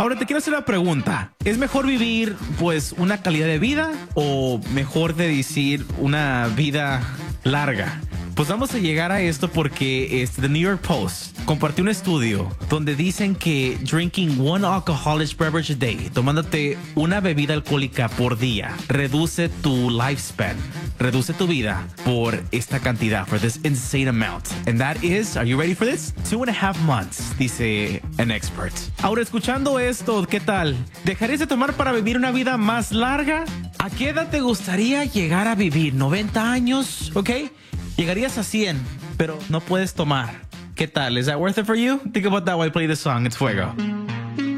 Ahora te quiero hacer una pregunta. ¿Es mejor vivir, pues, una calidad de vida o mejor de decir una vida larga? Pues vamos a llegar a esto porque The New York Post compartió un estudio donde dicen que drinking one alcoholic beverage a day, tomándote una bebida alcohólica por día, reduce tu lifespan, reduce tu vida por esta cantidad, for this insane amount. And that is, are you ready for this? 2.5 months, dice an expert. Ahora, escuchando esto, ¿qué tal? ¿Dejarías de tomar para vivir una vida más larga? ¿A qué edad te gustaría llegar a vivir? ¿90 años? ¿Ok? Llegarías a 100, pero no puedes tomar. ¿Qué tal? Is that worth it for you? Think about that while I play this song. It's Fuego.